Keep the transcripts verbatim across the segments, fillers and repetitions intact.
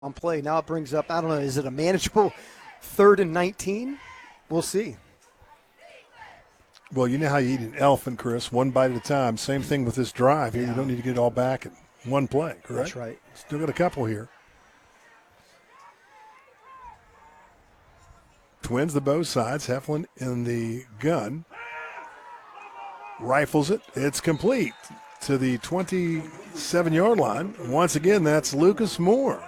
on play. Now it brings up, I don't know, is it a manageable third and nineteen? We'll see. Well, you know how you eat an elephant, Chris, one bite at a time. Same thing with this drive here. Yeah. You don't need to get it all back in one play, correct? That's right. Still got a couple here. Twins to both sides. Heflin in the gun. Rifles it. It's complete to the twenty-seven-yard line. Once again, that's Lucas Moore.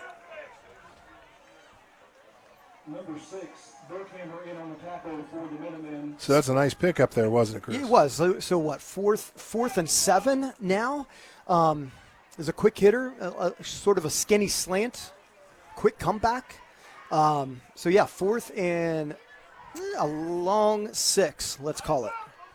Number six, Burkhammer in on the tackle for the Minutemen. So that's a nice pickup there, wasn't it, Chris? It was. So, so what, fourth fourth and seven now? Um, there's a quick hitter, a, a, sort of a skinny slant, quick comeback. Um, so, yeah, fourth and a long six, let's call it.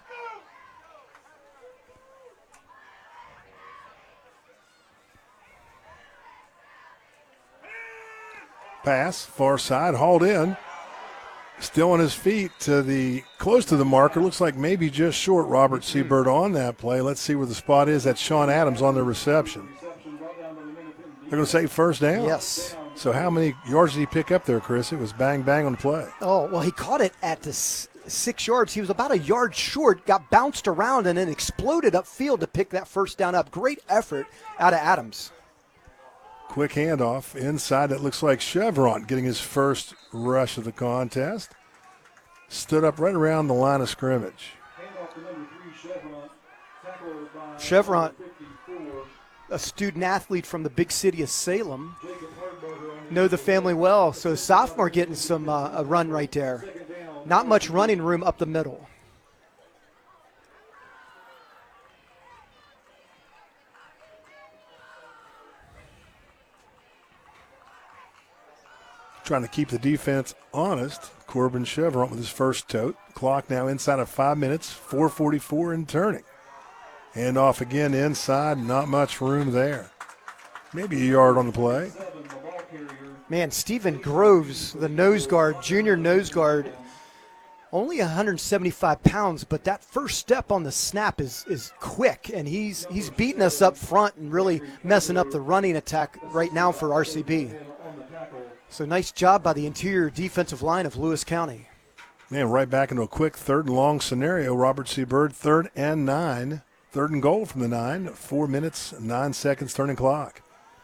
Pass, far side, hauled in. Still on his feet to the close to the marker. Looks like maybe just short Robert Seabird on that play. Let's see where the spot is. That's Sean Adams on the reception. They're going to say first down. Yes. So how many yards did he pick up there, Chris? It was bang, bang on the play. Oh, well, he caught it at the s- six yards. He was about a yard short, got bounced around, and then exploded upfield to pick that first down up. Great effort out of Adams. Quick handoff inside. That looks like Chevron getting his first rush of the contest. Stood up right around the line of scrimmage. Handoff to number three, Chevron. Tackled by Chevron, fifty-four. a student athlete from the big city of Salem. Jacob Hardberger on Know the family well. So sophomore getting some uh, a run right there. second down. Not much running room up the middle. Trying to keep the defense honest. Corbin Chevron with his first tote. Clock now inside of five minutes. four forty-four and turning. Hand off again inside. Not much room there. Maybe a yard on the play. Seven, the ball carrier. Man, Stephen Groves, the nose guard, junior nose guard, only one hundred seventy-five pounds, but that first step on the snap is is quick, and he's he's beating us up front and really messing up the running attack right now for R C B. On the tackle. So nice job by the interior defensive line of Lewis County. Man, right back into a quick third and long scenario. Robert Seabird, third and nine. Third and goal from the nine. Four minutes, nine seconds, turning clock.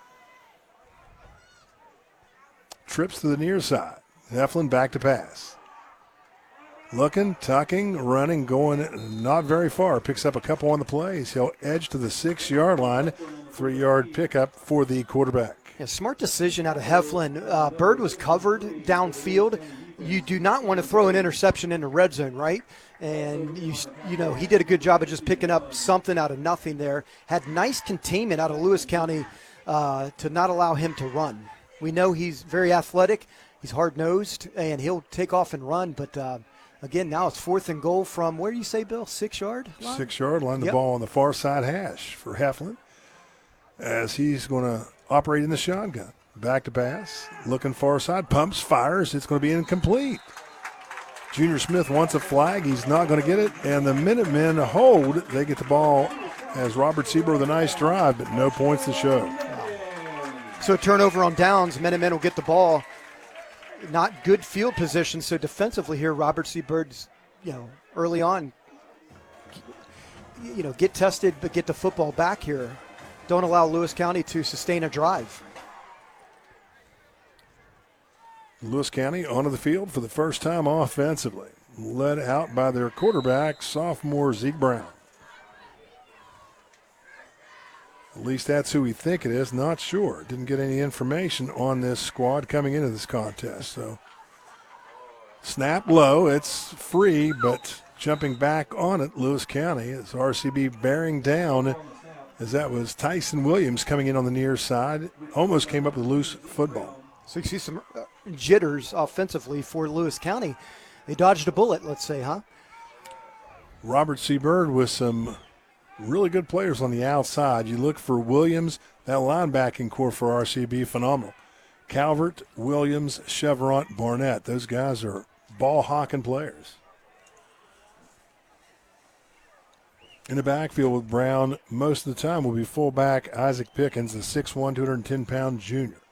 Trips to the near side. Heflin back to pass. Looking, tucking, running, going not very far. Picks up a couple on the plays. He'll edge to the six-yard line. Three-yard pickup for the quarterback. Yeah, smart decision out of Heflin. Uh, Bird was covered downfield. You do not want to throw an interception in the red zone, right? And, you you know, he did a good job of just picking up something out of nothing there. Had nice containment out of Lewis County uh, to not allow him to run. We know he's very athletic. He's hard-nosed, and he'll take off and run. But, uh, again, now it's fourth and goal from, where do you say, Bill, six-yard line? Six-yard line, the Yep. ball on the far side hash for Heflin as he's going to operate in the shotgun. Back to pass, looking far side, pumps, fires. It's going to be incomplete. Junior Smith wants a flag. He's not going to get it, and the Minutemen hold. They get the ball as Robert Seabird with a nice drive, but no points to show. So turnover on downs, Minutemen will get the ball. Not good field position, so defensively here, Robert C. Bird's, you know, early on, you know, get tested, but get the football back here. Don't allow Lewis County to sustain a drive. Lewis County onto the field for the first time offensively, led out by their quarterback, sophomore Zeke Brown. At least that's who we think it is. Not sure. Didn't get any information on this squad coming into this contest. So snap low. It's free, but jumping back on it, Lewis County is R C B bearing down as that was Tyson Williams coming in on the near side. Almost came up with a loose football. So you see some uh, jitters offensively for Lewis County. They dodged a bullet, let's say, huh? Robert Seabird with some really good players on the outside. You look for Williams, that linebacking core for R C B, phenomenal. Calvert, Williams, Chevron, Barnett. Those guys are ball-hawking players. In the backfield with Brown, most of the time will be fullback Isaac Pickens, the six one, two hundred ten pound junior.